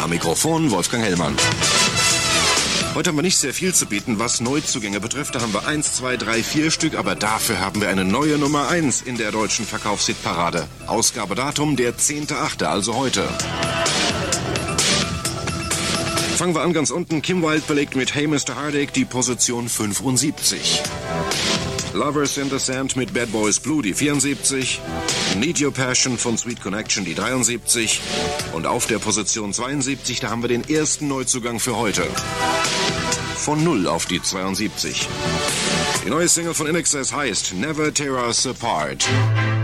Am Mikrofon Wolfgang Hellmann. Heute haben wir nicht sehr viel zu bieten, was Neuzugänge betrifft. Da haben wir 1, 2, 3, 4 Stück, aber dafür haben wir eine neue Nummer 1 in der deutschen Verkaufshitparade. Ausgabedatum der 10.8., also heute. Fangen wir an ganz unten. Kim Wilde belegt mit Hey Mr. Heartache die Position 75. Lovers in the Sand mit Bad Boys Blue die 74. Need Your Passion von Sweet Connection die 73. Und auf der Position 72, da haben wir den ersten Neuzugang für heute. Von 0 auf die 72. Die neue Single von INXS heißt Never Tear Us Apart.